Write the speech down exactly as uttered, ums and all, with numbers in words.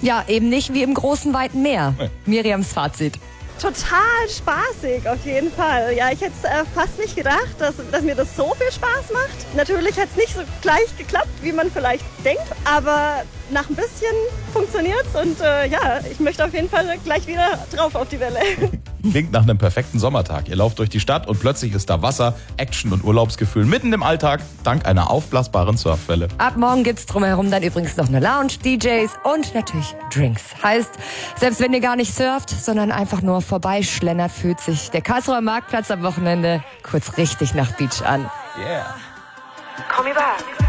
Ja, eben nicht wie im großen, weiten Meer. Nee. Miriams Fazit. Total spaßig, auf jeden Fall. Ja, ich hätte es äh, fast nicht gedacht, dass, dass mir das so viel Spaß macht. Natürlich hat es nicht so gleich geklappt, wie man vielleicht denkt, aber nach ein bisschen funktioniert es und äh, ja, ich möchte auf jeden Fall gleich wieder drauf auf die Welle. Klingt nach einem perfekten Sommertag. Ihr lauft durch die Stadt und plötzlich ist da Wasser, Action und Urlaubsgefühl mitten im Alltag, dank einer aufblasbaren Surfwelle. Ab morgen gibt's drumherum dann übrigens noch eine Lounge, D Js und natürlich Drinks. Heißt, selbst wenn ihr gar nicht surft, sondern einfach nur vorbeischlendert, fühlt sich der Karlsruher Marktplatz am Wochenende kurz richtig nach Beach an. Yeah. Call me back.